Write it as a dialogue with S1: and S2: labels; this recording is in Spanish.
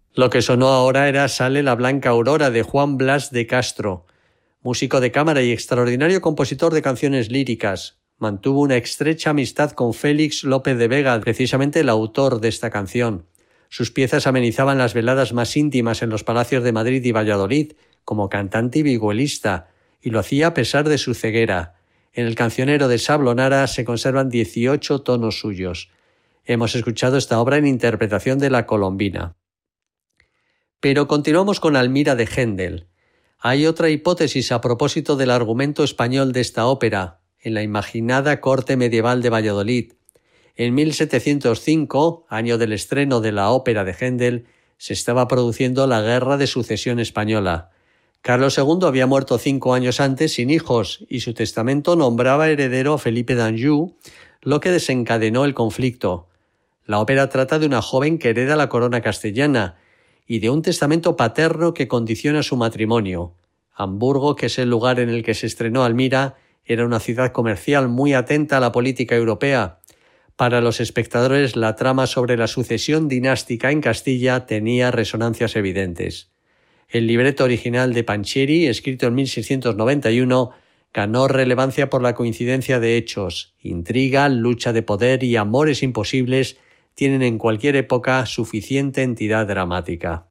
S1: Lo que sonó ahora era Sale la blanca aurora de Juan Blas de Castro. Músico de cámara y extraordinario compositor de canciones líricas, mantuvo una estrecha amistad con Félix López de Vega, precisamente el autor de esta canción. Sus piezas amenizaban las veladas más íntimas en los palacios de Madrid y Valladolid, como cantante y vihuelista, y lo hacía a pesar de su ceguera. En el cancionero de Sablonara se conservan 18 tonos suyos. Hemos escuchado esta obra en interpretación de La Colombina. Pero continuamos con Almira de Händel. Hay otra hipótesis a propósito del argumento español de esta ópera, en la imaginada corte medieval de Valladolid. En 1705, año del estreno de la ópera de Händel, se estaba produciendo la Guerra de Sucesión Española. Carlos II había muerto 5 años antes sin hijos y su testamento nombraba heredero a Felipe d'Anjou, lo que desencadenó el conflicto. La ópera trata de una joven que hereda la corona castellana y de un testamento paterno que condiciona su matrimonio. Hamburgo, que es el lugar en el que se estrenó Almira, era una ciudad comercial muy atenta a la política europea. Para los espectadores, la trama sobre la sucesión dinástica en Castilla tenía resonancias evidentes. El libreto original de Pancheri, escrito en 1691, ganó relevancia por la coincidencia de hechos. Intriga, lucha de poder y amores imposibles tienen en cualquier época suficiente entidad dramática.